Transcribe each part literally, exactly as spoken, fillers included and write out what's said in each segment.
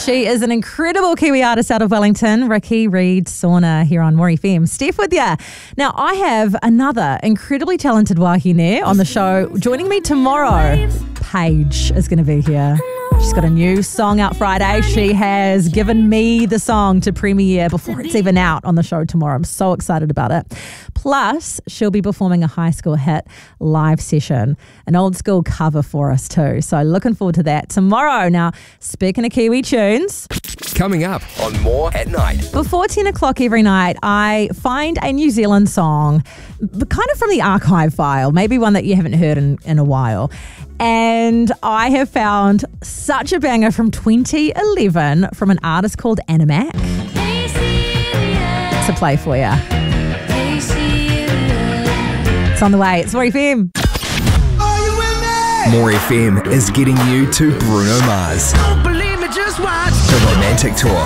She is an incredible Kiwi artist out of Wellington, Riki Reid-Sauna, here on More F M. Steph with ya. Now, I have another incredibly talented wahine on the show. Joining me tomorrow, Paige is going to be here. She's got a new song out Friday. She has given me the song to premiere before it's even out on the show tomorrow. I'm so excited about it. Plus, she'll be performing a high school hit live session, an old school cover for us too. So looking forward to that tomorrow. Now, speaking of Kiwi tunes, coming up on More at Night. Before ten o'clock every night, I find a New Zealand song, but kind of from the archive file, maybe one that you haven't heard in, in a while. And I have found such a banger from twenty eleven from an artist called Animac. To play for you. It's on the way. It's More F M. More F M is getting you to Bruno Mars. Don't believe me, just watch. The Romantic Tour.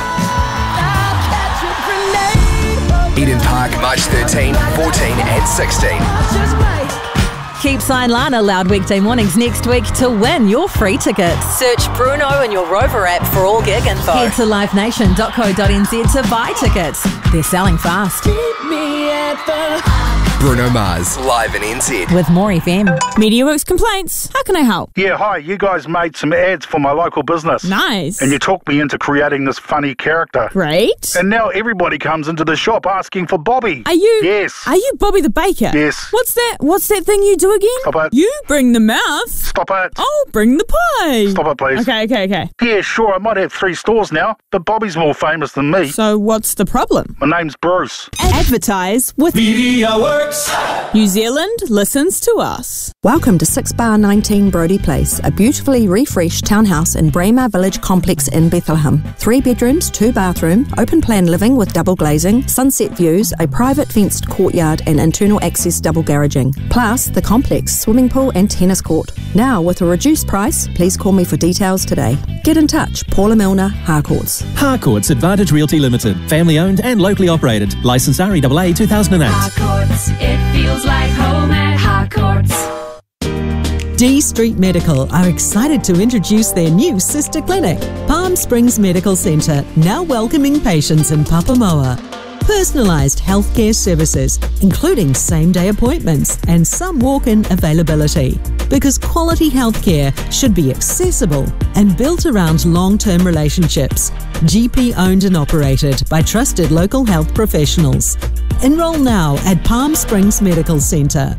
Eden Park, March thirteenth, fourteenth and sixteenth. Keep Sign Lana loud weekday mornings next week to win your free tickets. Search Bruno in your Rover app for all gig info. Head to live nation dot co dot n z to buy tickets. They're selling fast. Keep me at the... Bruno Mars, live in N Z. With More F M. MediaWorks complaints. How can I help? Yeah, hi. You guys made some ads for my local business. Nice. And you talked me into creating this funny character. Great. And now everybody comes into the shop asking for Bobby. Are you? Yes. Are you Bobby the Baker? Yes. What's that? What's that thing you do again? Stop it. You bring the mouth. Stop it. I'll bring the pie. Stop it, please. Okay, okay, okay. Yeah, sure. I might have three stores now, but Bobby's more famous than me. So what's the problem? My name's Bruce. Advertise with MediaWorks. New Zealand listens to us. Welcome to six bar nineteen Brodie Place, a beautifully refreshed townhouse in Braemar Village Complex in Bethlehem. Three bedrooms, two bathroom, open plan living with double glazing, sunset views, a private fenced courtyard and internal access double garaging. Plus the complex swimming pool and tennis court. Now with a reduced price, please call me for details today. Get in touch, Paula Milner, Harcourts. Harcourts Advantage Realty Limited, family owned and locally operated. Licensed R E A A two thousand eight. Harcourts, it feels like home at Harcourts. D Street Medical are excited to introduce their new sister clinic, Palm Springs Medical Centre, now welcoming patients in Papamoa. Personalised healthcare services, including same-day appointments and some walk-in availability. Because quality healthcare should be accessible and built around long-term relationships. G P owned and operated by trusted local health professionals. Enroll now at Palm Springs Medical Centre.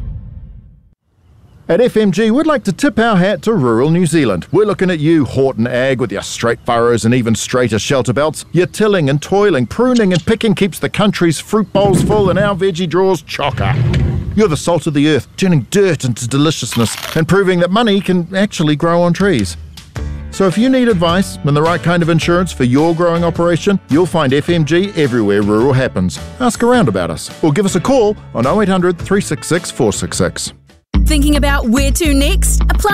At F M G, we'd like to tip our hat to rural New Zealand. We're looking at you, Horton Ag, with your straight furrows and even straighter shelter belts. Your tilling and toiling, pruning and picking keeps the country's fruit bowls full and our veggie drawers chocker. You're the salt of the earth, turning dirt into deliciousness and proving that money can actually grow on trees. So if you need advice and the right kind of insurance for your growing operation, you'll find F M G everywhere rural happens. Ask around about us or give us a call on oh eight hundred, three six six, four six six. Thinking about where to next? Apply